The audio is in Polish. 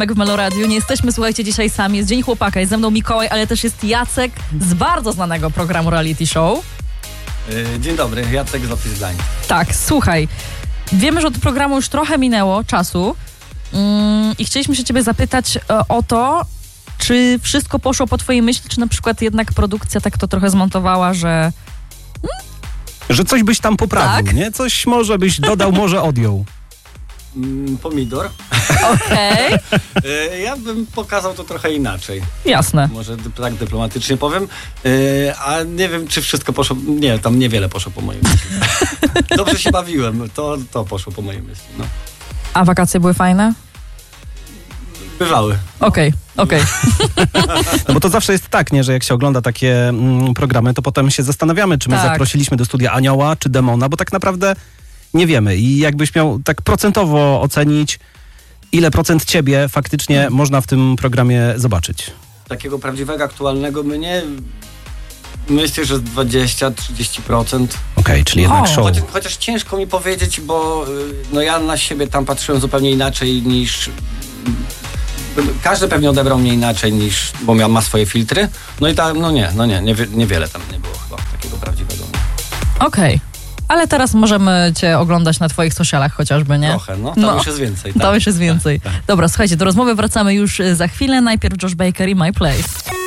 w Meloradiu. Nie jesteśmy, słuchajcie, dzisiaj sami. Jest Dzień Chłopaka, jest ze mną Mikołaj, ale też jest Jacek z bardzo znanego programu Reality Show. Dzień dobry, Jacek z Office Blind. Tak, słuchaj. Wiemy, że od programu już trochę minęło czasu i chcieliśmy się ciebie zapytać o to, czy wszystko poszło po twojej myśli, czy na przykład jednak produkcja tak to trochę zmontowała, że... Że coś byś tam poprawił, tak? nie? Coś może byś dodał, może odjął. Pomidor. Okej. Ja bym pokazał to trochę inaczej. Jasne. Może tak dyplomatycznie powiem. A nie wiem, czy wszystko poszło... Nie, tam niewiele poszło po mojej myśli. Dobrze się bawiłem. To poszło po mojej myśli. No. A wakacje były fajne? Bywały. Okej. No bo to zawsze jest tak, nie, że jak się ogląda takie programy, to potem się zastanawiamy, czy my Tak. zaprosiliśmy do studia anioła, czy demona, bo tak naprawdę nie wiemy. I jakbyś miał tak procentowo ocenić, ile procent ciebie faktycznie można w tym programie zobaczyć? Takiego prawdziwego, aktualnego mnie... Myślę, że 20-30%. Okej, czyli jednak show. Chociaż ciężko mi powiedzieć, bo no ja na siebie tam patrzyłem zupełnie inaczej niż... Każdy pewnie odebrał mnie inaczej niż... Bo ma swoje filtry. No i tak, niewiele tam nie było chyba takiego prawdziwego. Okej. Ale teraz możemy cię oglądać na twoich socialach chociażby, nie? Trochę, tam już jest więcej. Tak? Tam już jest więcej. Tak. Dobra, słuchajcie, do rozmowy wracamy już za chwilę. Najpierw Josh Baker i My Place.